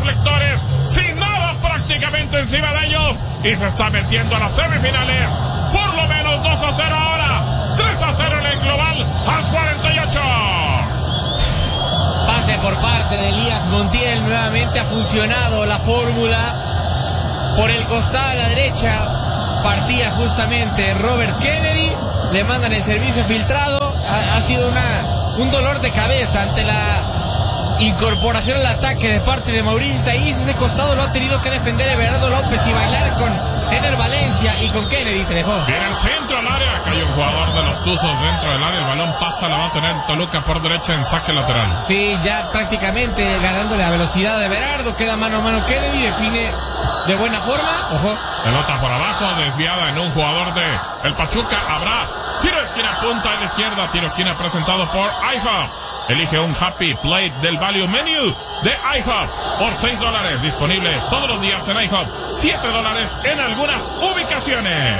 reflectores, sin nada prácticamente encima de ellos, y se está metiendo a las semifinales. Por lo menos 2-0 ahora, 3-0 en el global al 48. Pase por parte de Elías Montiel, nuevamente ha funcionado la fórmula. Por el costado a la derecha partía justamente Robert Kennedy, le mandan el servicio filtrado. Ha sido un dolor de cabeza ante la incorporación al ataque de parte de Mauricio Isaías. Ese costado lo ha tenido que defender Everardo López y bailar con Ener Valencia y con Kennedy. Te dejó. Viene el centro al área, acá hay un jugador de los Tuzos dentro del área, el balón pasa, la va a tener Toluca por derecha en saque lateral. Sí, ya prácticamente ganándole la velocidad de Everardo, queda mano a mano Kennedy, define de buena forma. Ojo. Pelota por abajo, desviada en un jugador de el Pachuca. Habrá tiro de esquina, punta a la izquierda, tiro de esquina presentado por IHOP. Elige un Happy Plate del Value Menu de IHOP por $6, disponible todos los días en IHOP, $7 en algunas ubicaciones.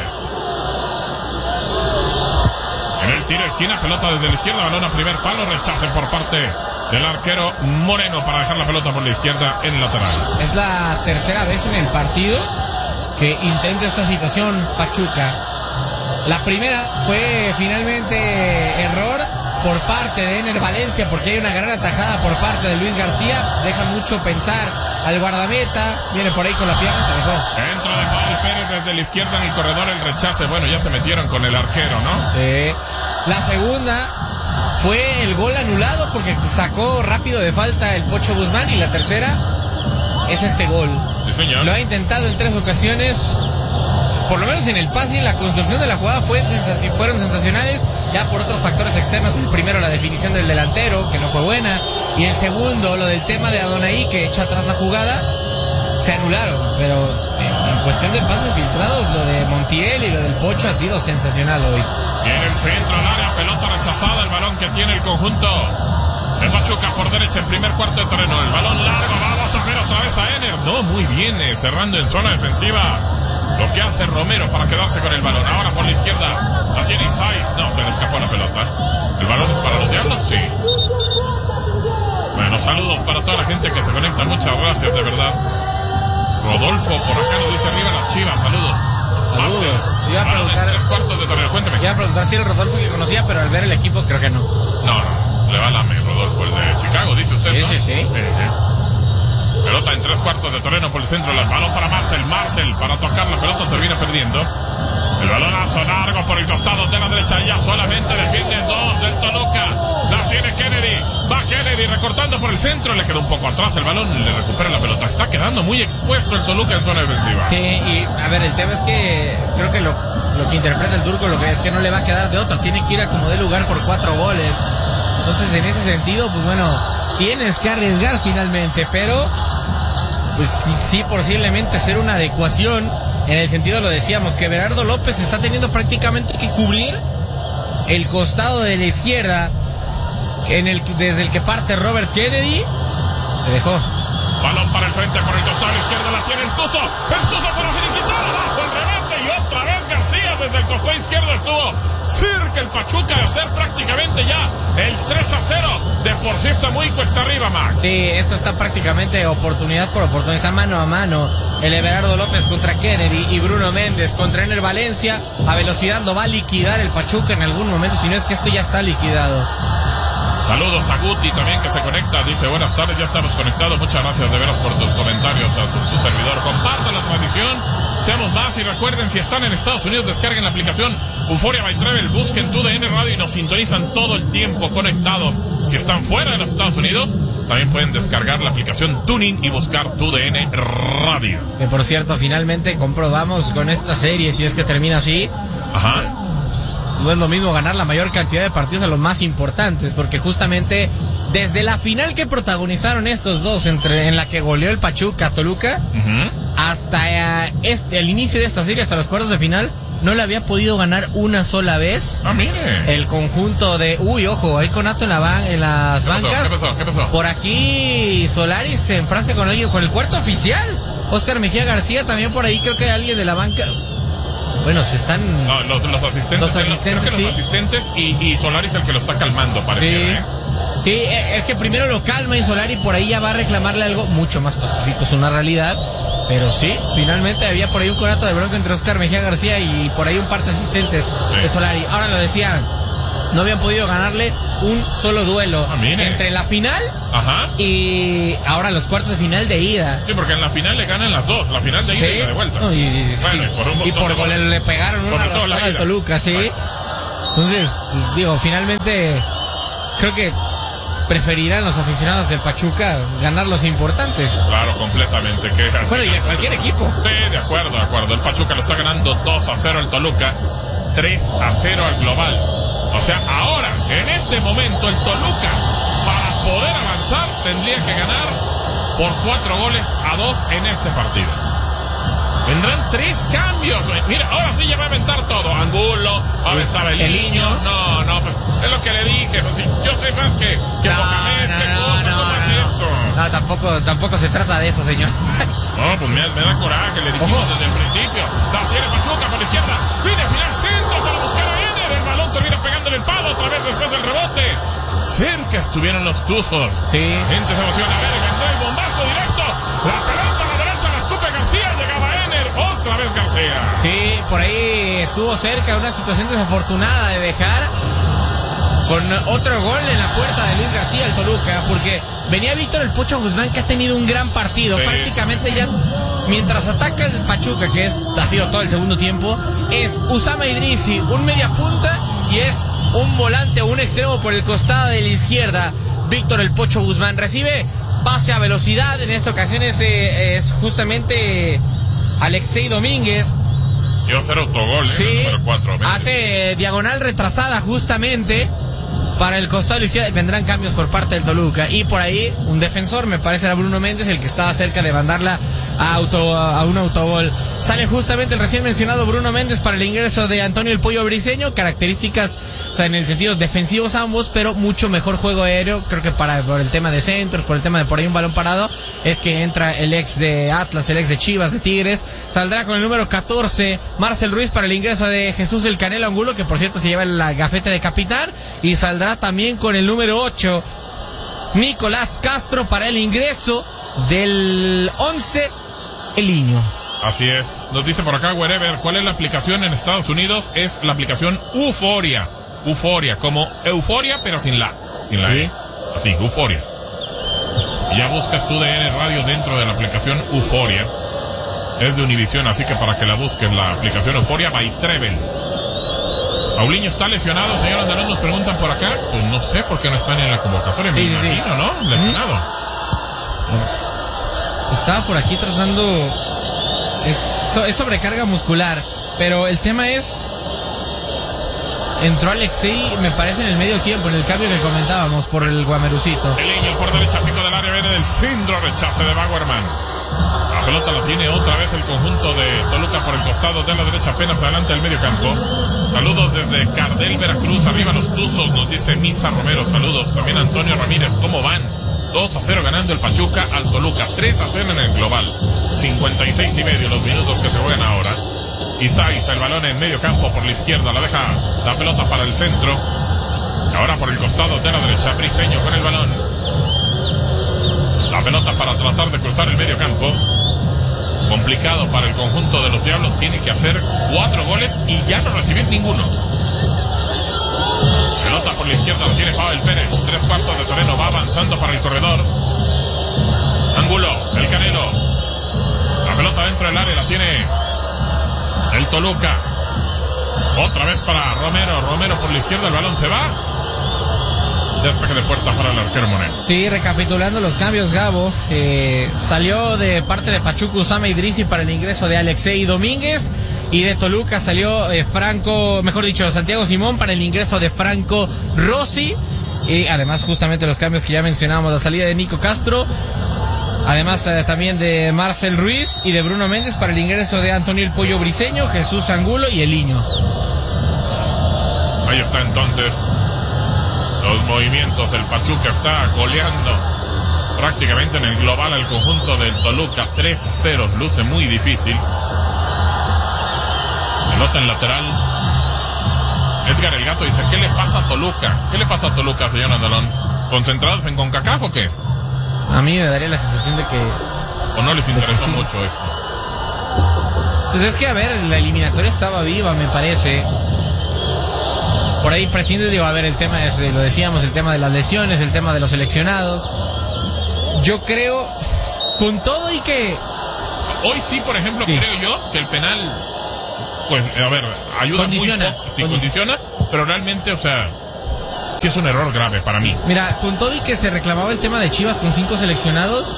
En el tiro de esquina, pelota desde la izquierda, balón a primer palo, rechace por parte del arquero Moreno para dejar la pelota por la izquierda en lateral. Es la tercera vez en el partido que intenta esta situación Pachuca. La primera fue finalmente error por parte de Ener Valencia, porque hay una gran atajada por parte de Luis García. Deja mucho pensar al guardameta. Viene por ahí con la pierna, te dejó. Entra de Paul Pérez desde la izquierda en el corredor, el rechace. Bueno, ya se metieron con el arquero, ¿no? Sí. La segunda fue el gol anulado porque sacó rápido de falta el Pocho Guzmán. Y la tercera es este gol. Sí, señor. Lo ha intentado en 3 ocasiones. Por lo menos en el pase y en la construcción de la jugada fueron sensacionales. Ya por otros factores externos, el primero la definición del delantero, que no fue buena, y el segundo, lo del tema de Adonai, que echa atrás la jugada, se anularon. Pero en cuestión de pases filtrados, lo de Montiel y lo del Pocho ha sido sensacional hoy. Viene el centro al área, pelota rechazada, el balón que tiene el conjunto de Pachuca por derecha en primer cuarto de terreno, el balón largo, vamos a ver otra vez a Ener. No, muy bien, cerrando en zona defensiva. Lo que hace Romero para quedarse con el balón. Ahora por la izquierda la tiene Isaías. No, se le escapó la pelota. ¿El balón es para los Diablos? Sí. Bueno, saludos para toda la gente que se conecta. Muchas gracias, de verdad. Rodolfo por acá nos dice arriba la Chivas. Saludos. Saludos. Iba a preguntar, 3 cuartos de torneo. Cuénteme. Iba a preguntar si era el Rodolfo que conocía, pero al ver el equipo creo que no. No, le va la Rodolfo, el de Chicago, dice usted, sí, ¿no? Sí. Pelota en 3 cuartos de terreno por el centro, el balón para Marcel para tocar la pelota, termina perdiendo. El balonazo largo por el costado de la derecha, ya solamente defienden 2 del Toluca. La tiene Kennedy, va Kennedy recortando por el centro, le quedó un poco atrás el balón, le recupera la pelota. Está quedando muy expuesto el Toluca en zona defensiva. Sí, y a ver, el tema es que creo que lo que interpreta el turco, lo que es que no le va a quedar de otra, tiene que ir a como de lugar por 4 goles. Entonces en ese sentido, pues bueno, tienes que arriesgar finalmente, pero pues sí posiblemente hacer una adecuación, en el sentido, lo decíamos, que Everardo López está teniendo prácticamente que cubrir el costado de la izquierda, desde el que parte Robert Kennedy. Le dejó. Balón para el frente, por el costado de la izquierda, la tiene el Tuzo para finiquitar, abajo el remate, y otra vez García desde el costado izquierdo estuvo cerca el Pachuca de hacer prácticamente ya el 3-0. De por sí está muy cuesta arriba, Max. Sí, esto está prácticamente oportunidad por oportunidad, está mano a mano el Everardo López contra Kennedy y Bruno Méndez contra Ener Valencia. A velocidad lo va a liquidar el Pachuca en algún momento, si no es que esto ya está liquidado. Saludos a Guti también, que se conecta, dice buenas tardes, ya estamos conectados, muchas gracias de veras por tus comentarios a su servidor. Compartan la transmisión, seamos más, y recuerden, si están en Estados Unidos, descarguen la aplicación Euphoria by Travel, busquen TUDN Radio y nos sintonizan todo el tiempo conectados. Si están fuera de los Estados Unidos, también pueden descargar la aplicación Tuning y buscar TUDN Radio. Que por cierto, finalmente comprobamos con esta serie, si es que termina así. Ajá. No es lo mismo ganar la mayor cantidad de partidos a los más importantes, porque justamente desde la final que protagonizaron estos dos, en la que goleó el Pachuca a Toluca, hasta el inicio de esta serie, hasta los cuartos de final, no le había podido ganar una sola vez. Ah, mire. El conjunto de... ojo, hay conato en las bancas. ¿Qué pasó? Por aquí Solari se enfrasca con alguien, con el cuarto oficial. Oscar Mejía García también por ahí, creo que hay alguien de la banca. Bueno, se están... No, los asistentes. Creo que los asistentes y Solari es el que lo está calmando, parece. Sí. Sí, es que primero lo calma y Solari por ahí ya va a reclamarle algo mucho más pacífico, es una realidad. Pero sí, finalmente había por ahí un conato de bronca entre Oscar Mejía García y por ahí un par de asistentes de Solari. Ahora lo decían, no habían podido ganarle un solo duelo entre la final y ahora los cuartos de final de ida. Sí, porque en la final le ganan las dos, la final de ida y la de vuelta. No, y por gol le pegaron una al Toluca, sí. Bueno. Entonces, pues, digo, finalmente creo que preferirán los aficionados del Pachuca ganar los importantes. Claro, completamente. Bueno, y a cualquier equipo. Sí, de acuerdo. El Pachuca lo está ganando 2-0 al Toluca, 3-0 al global. O sea, ahora, en este momento, el Toluca, para poder avanzar, tendría que ganar por 4-2 en este partido. Vendrán 3 cambios. Mira, ahora sí ya va a aventar todo. Angulo, va a aventar el niño. No, pues, es lo que le dije. Pues, yo sé más que Mohamed, tampoco se trata de eso, señor. No, pues me da coraje, le dijimos desde el principio. La tiene Pachuca por la izquierda. Viene final centro para buscar a Ener. El balón termina pegándole el palo otra vez después del rebote. Cerca estuvieron los Tuzos. Sí. La gente se emociona. A ver, vendrá el bombazo directo. La pelota a la derecha la escupe García. Llegaba Ener. Otra vez García. Sí, por ahí estuvo cerca. Una situación desafortunada de dejar con otro gol en la puerta de Luis García el Toluca, porque venía Víctor el Pocho Guzmán, que ha tenido un gran partido. Sí. Prácticamente ya, mientras ataca el Pachuca, que ha sido todo el segundo tiempo, es Usama Idrisi, un media punta, y es un volante o un extremo por el costado de la izquierda. Víctor el Pocho Guzmán recibe pase a velocidad. En esta ocasión es justamente Alexei Domínguez. Iba a hacer autogol, sí, el número 4. Hace diagonal retrasada justamente para el costado de la izquierda. Vendrán cambios por parte del Toluca. Y por ahí un defensor, me parece era Bruno Méndez, el que estaba cerca de mandarla a un autogol. Sale justamente el recién mencionado Bruno Méndez para el ingreso de Antonio el Pollo Briseño. Características, o sea, en el sentido defensivos ambos, pero mucho mejor juego aéreo. Creo que por el tema de centros, por el tema de por ahí un balón parado, es que entra el ex de Atlas, el ex de Chivas, de Tigres. Saldrá con el número 14 Marcel Ruiz para el ingreso de Jesús el Canelo Angulo, que por cierto se lleva la gafeta de capitán. Y saldrá también con el número 8 Nicolás Castro para el ingreso del 11 el Niño. Así es. Nos dice por acá Wherever, ¿cuál es la aplicación en Estados Unidos? Es la aplicación Euforia. Euforia, como euforia, pero sin la ¿sí? E. Así, Euforia. Y ya buscas tu DN Radio dentro de la aplicación Euforia. Es de Univision, así que para que la busques, la aplicación Euforia by Trevel. Paulinho está lesionado, señor Andalón, nos preguntan por acá. Pues no sé por qué no están en la convocatoria, me imagino, ¿no? Lesionado. Estaba por aquí tratando. Es sobrecarga muscular, pero el tema es, entró Alexei, me parece, en el medio tiempo, en el cambio que comentábamos por el Guamerucito. El niño por derecha, pico del área, viene del centro, rechace de Bauerman. La pelota la tiene otra vez el conjunto de Toluca por el costado de la derecha, apenas adelante del medio campo. Saludos desde Cardel, Veracruz, arriba los Tuzos, nos dice Misa Romero, saludos. También Antonio Ramírez, ¿cómo van? 2-0 ganando el Pachuca al Toluca, 3-0 en el global. 56:30 los minutos que se juegan ahora. Isaiza, el balón en medio campo por la izquierda, la deja la pelota para el centro. Ahora por el costado de la derecha, Briseño con el balón. La pelota para tratar de cruzar el medio campo. Complicado para el conjunto de los Diablos, tiene que hacer 4 goles y ya no recibir ninguno. Pelota por la izquierda, la tiene Pavel Pérez, 3/4 de terreno, va avanzando para el corredor. Angulo, el Canelo. La pelota dentro del área, la tiene el Toluca. Otra vez para Romero por la izquierda, el balón se va. Despeje de puerta para el arquero Moreno. Sí, recapitulando los cambios, Gabo. Salió de parte de Pachuca Usama Idrisi para el ingreso de Alexei Domínguez. Y de Toluca salió Santiago Simón para el ingreso de Franco Rossi. Y además justamente los cambios que ya mencionábamos, la salida de Nico Castro. Además también de Marcel Ruiz y de Bruno Méndez para el ingreso de Antonio el Pollo Briseño, Jesús Angulo y el Niño. Ahí está entonces los movimientos. El Pachuca está goleando prácticamente en el global al conjunto del Toluca, 3-0, luce muy difícil. Pelota en lateral. Edgar el Gato dice, ¿qué le pasa a Toluca? ¿Qué le pasa a Toluca, señor Andalón? concentrados en CONCACAF o qué? A mí me daría la sensación de que... ¿O no les interesó sí. mucho esto? Pues es que, a ver, la eliminatoria estaba viva, me parece. Por ahí prescinde, digo, a ver, el tema es, lo decíamos, el tema de las lesiones, el tema de los seleccionados. Yo creo, con todo y que... Hoy sí, por ejemplo, sí, creo yo que el penal, pues, a ver, ayuda condiciona, muy poco. Sí, condiciona, pero realmente, o sea, sí es un error grave para mí. Mira, con todo y que se reclamaba el tema de Chivas con 5 seleccionados,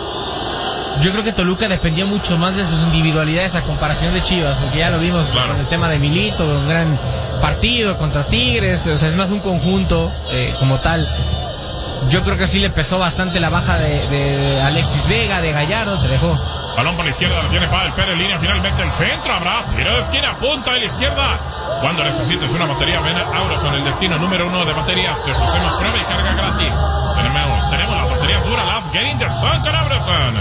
yo creo que Toluca dependía mucho más de sus individualidades a comparación de Chivas, porque ya lo vimos con el tema de Milito, un gran partido contra Tigres, o sea, es más un conjunto como tal. Yo creo que sí le pesó bastante la baja de Alexis Vega, de Gallardo, te dejó. Balón por la izquierda, lo tiene Pavel Pérez, línea finalmente el centro, habrá tiro de esquina, punta de la izquierda. Cuando necesites una batería, ven a Auroson, el destino número 1 de baterías. Te ofrecemos prueba y carga gratis. Tenemos las baterías Duralast Getting the Sun con Auroson.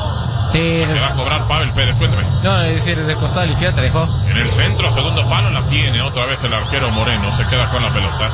Sí, que va a cobrar Pavel Pérez, cuéntame. No, es decir, desde el costado de la izquierda te dejó. En el centro, segundo palo, la tiene otra vez el arquero Moreno, se queda con la pelota.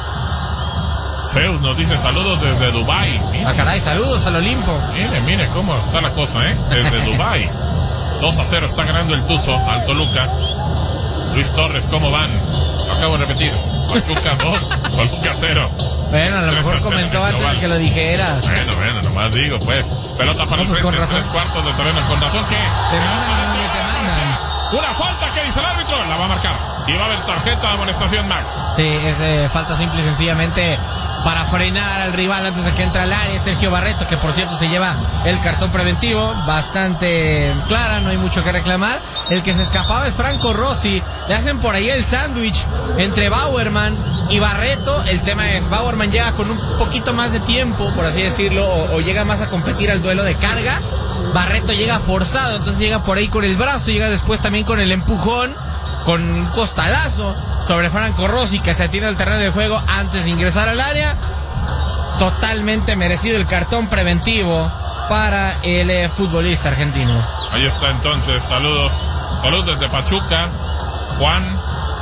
Zeus nos dice saludos desde Dubái. Ah, caray, saludos al Olimpo. Mire cómo está la cosa, desde Dubái. 2-0 está ganando el Tuzo al Toluca. Luis Torres, ¿cómo van? Lo acabo de repetir. Pachuca 2, Toluca 0. Bueno, a lo mejor comentó antes de que lo dijeras. Bueno, nomás digo, pues. Pelota para el frente, con razón. 3/4 de terreno. Con razón que... Te mandan donde te mandan. Una falta que dice el árbitro, la va a marcar. Y va a haber tarjeta de amonestación, Max. Sí, es falta simple y sencillamente para frenar al rival antes de que entre al área. Sergio Barreto, que por cierto se lleva el cartón preventivo, bastante clara, no hay mucho que reclamar. El que se escapaba es Franco Rossi. Le hacen por ahí el sándwich entre Bauerman y Barreto. El tema es, Bauerman llega con un poquito más de tiempo, por así decirlo, o llega más a competir al duelo de carga. Barreto llega forzado, entonces llega por ahí con el brazo, llega después también con el empujón, con un costalazo sobre Franco Rossi, que se atiene al terreno de juego antes de ingresar al área. Totalmente merecido el cartón preventivo para el futbolista argentino. Ahí está entonces, saludos desde Pachuca, Juan.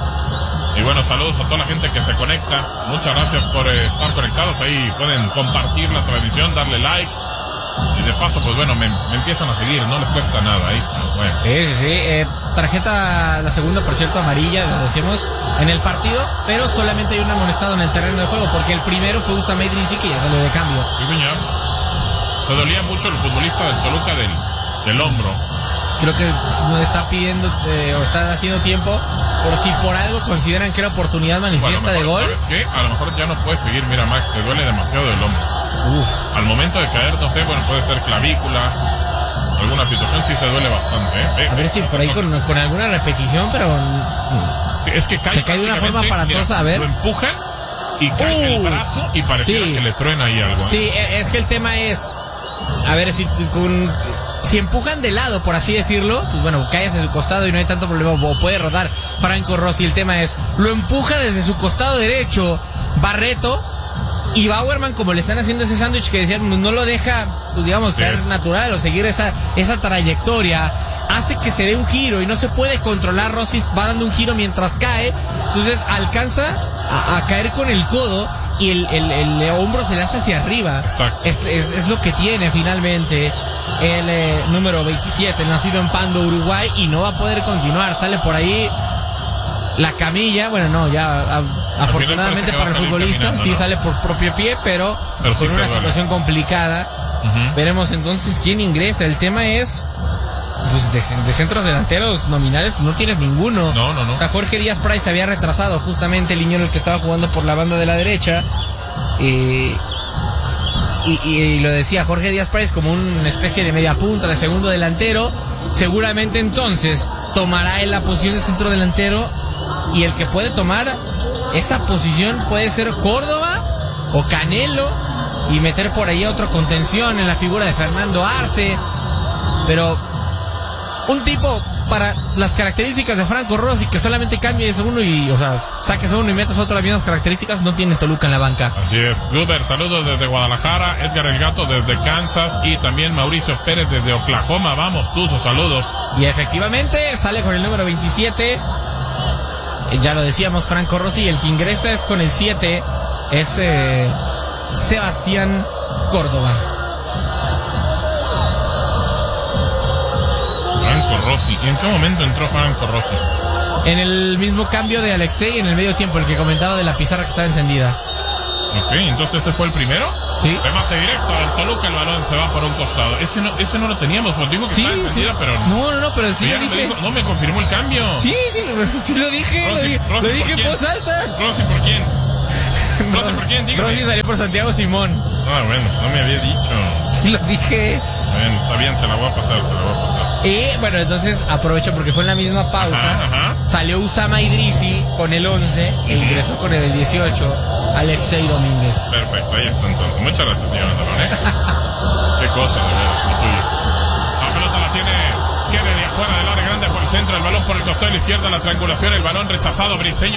Y bueno, saludos a toda la gente que se conecta. Muchas gracias por estar conectados. Ahí pueden compartir la transmisión, darle like. Y de paso, pues bueno, me empiezan a seguir, no les cuesta nada, ahí está, bueno. Sí, tarjeta, la segunda, por cierto, amarilla, lo decíamos, en el partido, pero solamente hay un amonestado en el terreno de juego, porque el primero fue Usameh Idrissi, que ya salió de cambio. Sí, señor. Se dolía mucho el futbolista del Toluca del hombro. Creo que no está pidiendo, o está haciendo tiempo, por si por algo consideran que era oportunidad manifiesta de gol. ¿Sabes qué? A lo mejor ya no puede seguir, mira Max, se duele demasiado el hombro. Al momento de caer, no sé, bueno, puede ser clavícula, alguna situación, sí se duele bastante, A ver si por ahí con alguna repetición, pero... Es que cae, se cae de una forma aparatosa, a ver. Lo empujan y cae el brazo y pareciera que le truena ahí algo. Sí, es que el tema es... A ver, si empujan de lado, por así decirlo, pues bueno, cae hacia su costado y no hay tanto problema, o puede rodar Franco Rossi. El tema es, lo empuja desde su costado derecho Barreto, y Bauerman, como le están haciendo ese sándwich que decían, no lo deja, pues digamos, caer natural o seguir esa trayectoria, hace que se dé un giro y no se puede controlar. Rossi va dando un giro mientras cae, entonces alcanza a caer con el codo y el hombro se le hace hacia arriba. Exacto. Es lo que tiene finalmente el número 27, nacido en Pando, Uruguay, y no va a poder continuar. Sale por ahí la camilla, bueno, no, ya afortunadamente para el futbolista sí, ¿no? Sale por propio pie, pero sí con una situación complicada. Veremos entonces quién ingresa. El tema es, pues de centros delanteros nominales no tienes ninguno. No. O sea, Jorge Díaz Price había retrasado justamente el Liñón, el que estaba jugando por la banda de la derecha, y lo decía Jorge Díaz Price como una especie de media punta, de segundo delantero. Seguramente entonces tomará en la posición de centro delantero, y el que puede tomar esa posición puede ser Córdoba o Canelo, y meter por ahí otro contención en la figura de Fernando Arce. Pero un tipo para las características de Franco Rossi, que solamente cambies uno y, o sea, saques uno y metas otro, las mismas características, no tiene Toluca en la banca. Así es. Gruber, saludos desde Guadalajara, Edgar El Gato desde Kansas, y también Mauricio Pérez desde Oklahoma. Vamos, Tuzo, saludos. Y efectivamente sale con el número 27, ya lo decíamos, Franco Rossi, y el que ingresa es con el 7, es Sebastián Córdoba. Franco Rossi. ¿Y en qué momento entró Franco Rossi? En el mismo cambio de Alexei en el medio tiempo, el que comentaba de la pizarra que estaba encendida. Ok, entonces ¿este fue el primero? Sí. Remate directo del Toluca, el balón se va por un costado. Ese no lo teníamos, pues digo que estaba encendida, pero... No, pero sí lo dije. No me confirmó el cambio. Sí lo dije. Rossi, lo dije en voz alta. ¿Rossi por quién? ¿Rossi por quién? Dígame. Rossi salió por Santiago Simón. Ah, bueno, no me había dicho. Sí lo dije. Bueno, está bien, se la voy a pasar. Y bueno, entonces aprovecho porque fue en la misma pausa. Ajá. Salió Usama Idrisi con el 11 e ingresó con el 18, Alexei Domínguez. Perfecto, ahí está entonces. Muchas gracias, señor Andalón, Qué cosa, de veras, lo suyo. La pelota la tiene Kennedy afuera del área grande por el centro, el balón por el costado de la izquierda, la triangulación, el balón rechazado, Briseño.